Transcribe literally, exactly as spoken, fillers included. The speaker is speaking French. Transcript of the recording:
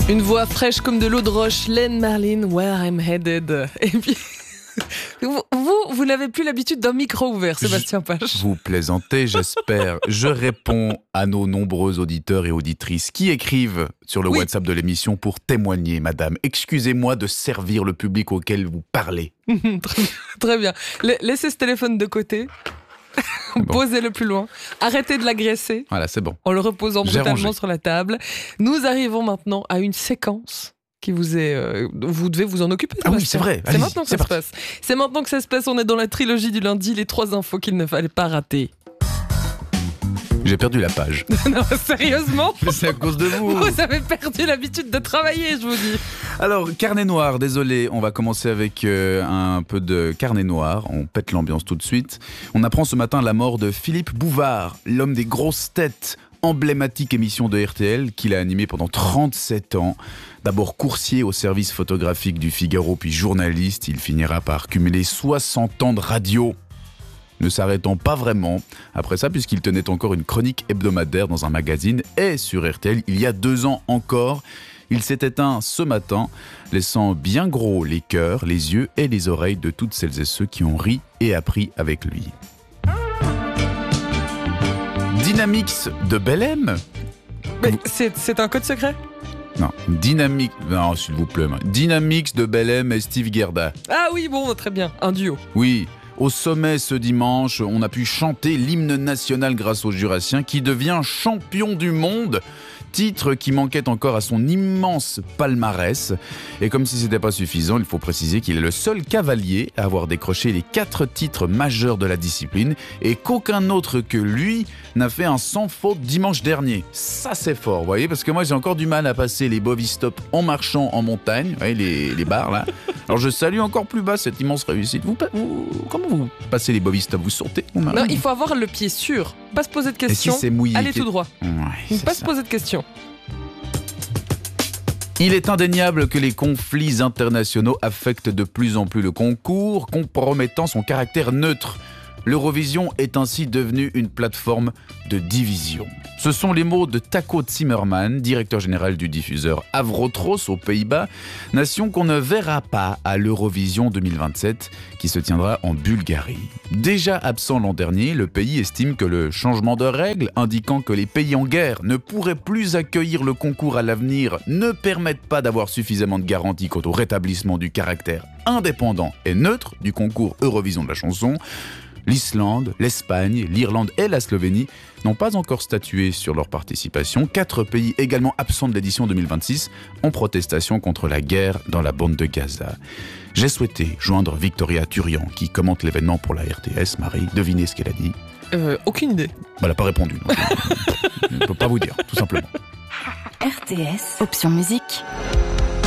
Une voix fraîche comme de l'eau de roche, Len Marlin, Where I'm Headed. Et puis, vous, vous, vous n'avez plus l'habitude d'un micro ouvert, Sébastien Pache. Vous plaisantez, j'espère. Je réponds à nos nombreux auditeurs et auditrices qui écrivent sur le oui. WhatsApp de l'émission pour témoigner, madame. Excusez-moi de servir le public auquel vous parlez. très, très bien. Laissez ce téléphone de côté. Bon. Posez-le plus loin. Arrêtez de l'agresser. Voilà, c'est bon. En le reposant brutalement sur la table. Nous arrivons maintenant à une séquence qui vous est... Euh, vous devez vous en occuper. Ah oui, c'est vrai. C'est maintenant que ça se passe. C'est maintenant que ça se passe. On est dans la trilogie du lundi. Les trois infos qu'il ne fallait pas rater. J'ai perdu la page. Non, sérieusement ? C'est à cause de vous. Vous avez perdu l'habitude de travailler, je vous dis. Alors, carnet noir, désolé, on va commencer avec euh, un peu de carnet noir. On pète l'ambiance tout de suite. On apprend ce matin la mort de Philippe Bouvard, l'homme des grosses têtes, emblématique émission de R T L qu'il a animée pendant trente-sept ans. D'abord coursier au service photographique du Figaro, puis journaliste. Il finira par cumuler soixante ans de radio. Ne s'arrêtant pas vraiment après ça, puisqu'il tenait encore une chronique hebdomadaire dans un magazine et sur R T L il y a deux ans encore. Il s'est éteint ce matin, laissant bien gros les cœurs, les yeux et les oreilles de toutes celles et ceux qui ont ri et appris avec lui. Dynamix de Bellem. Mais c'est, c'est un code secret ? Non, Dynamix... Non, s'il vous plaît. Dynamix de Bellem et Steve Guerda. Ah oui, bon, très bien, un duo. Oui. Au sommet ce dimanche, on a pu chanter l'hymne national grâce au Jurassien qui devient champion du monde. Titre qui manquait encore à son immense palmarès. Et comme si c'était pas suffisant, il faut préciser qu'il est le seul cavalier à avoir décroché les quatre titres majeurs de la discipline et qu'aucun autre que lui n'a fait un sans faute dimanche dernier. Ça c'est fort, vous voyez, parce que moi j'ai encore du mal à passer les Bovistop en marchant en montagne, vous voyez, les, les barres là. Alors je salue encore plus bas cette immense réussite. Vous, vous, comment vous passez les Bovistop ? Vous sautez ? Non, il faut avoir le pied sûr. Pas se poser de questions. Si c'est mouillé, allez qui... tout droit. Ouais, pas ça. se poser de questions. Il est indéniable que les conflits internationaux affectent de plus en plus le concours, compromettant son caractère neutre. L'Eurovision est ainsi devenue une plateforme de division. Ce sont les mots de Taco Zimmerman, directeur général du diffuseur Avrotros aux Pays-Bas, nation qu'on ne verra pas à l'Eurovision deux mille vingt-sept, qui se tiendra en Bulgarie. Déjà absent l'an dernier, le pays estime que le changement de règles, indiquant que les pays en guerre ne pourraient plus accueillir le concours à l'avenir, ne permettent pas d'avoir suffisamment de garanties quant au rétablissement du caractère indépendant et neutre du concours Eurovision de la chanson. L'Islande, l'Espagne, l'Irlande et la Slovénie n'ont pas encore statué sur leur participation. Quatre pays également absents de l'édition deux mille vingt-six en protestation contre la guerre dans la bande de Gaza. J'ai souhaité joindre Victoria Turian qui commente l'événement pour la R T S. Marie, devinez ce qu'elle a dit ? euh, Aucune idée. Bah, elle n'a pas répondu. Je ne peux pas vous dire, tout simplement. R T S, option musique.